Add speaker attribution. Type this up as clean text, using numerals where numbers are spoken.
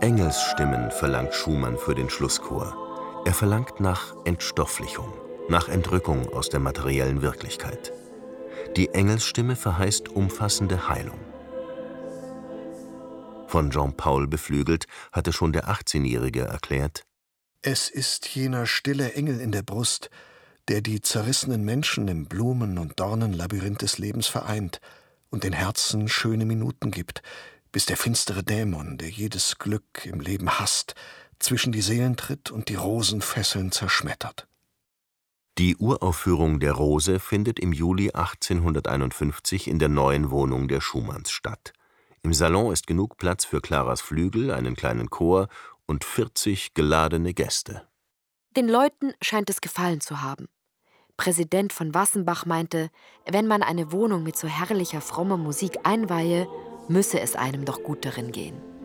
Speaker 1: Engelsstimmen verlangt Schumann für den Schlusschor. Er verlangt nach Entstofflichung, nach Entrückung aus der materiellen Wirklichkeit. Die Engelsstimme verheißt umfassende Heilung. Von Jean-Paul beflügelt hatte schon der 18-Jährige erklärt:
Speaker 2: Es ist jener stille Engel in der Brust, der die zerrissenen Menschen im Blumen- und Dornenlabyrinth des Lebens vereint und den Herzen schöne Minuten gibt, bis der finstere Dämon, der jedes Glück im Leben hasst, zwischen die Seelen tritt und die Rosenfesseln zerschmettert.
Speaker 1: Die Uraufführung der Rose findet im Juli 1851 in der neuen Wohnung der Schumanns statt. Im Salon ist genug Platz für Claras Flügel, einen kleinen Chor und 40 geladene Gäste.
Speaker 3: Den Leuten scheint es gefallen zu haben. Präsident von Wassenbach meinte, wenn man eine Wohnung mit so herrlicher, frommer Musik einweihe, müsse es einem doch gut darin gehen.